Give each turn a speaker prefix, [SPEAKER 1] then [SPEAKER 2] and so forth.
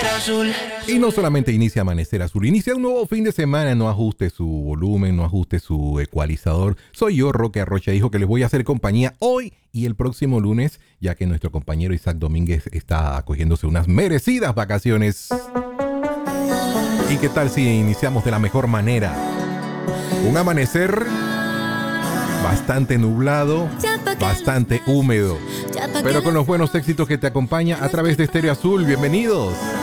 [SPEAKER 1] azul.
[SPEAKER 2] Y no solamente inicia Amanecer Azul, inicia un nuevo fin de semana. No ajuste su volumen, no ajuste su ecualizador. Soy yo, Roque Arrocha, hijo, que les voy a hacer compañía hoy y el próximo lunes, ya que nuestro compañero Isaac Domínguez está acogiéndose unas merecidas vacaciones. ¿Y qué tal si iniciamos de la mejor manera? Un amanecer bastante nublado, bastante húmedo, pero con los buenos éxitos que te acompaña a través de Estéreo Azul. Bienvenidos.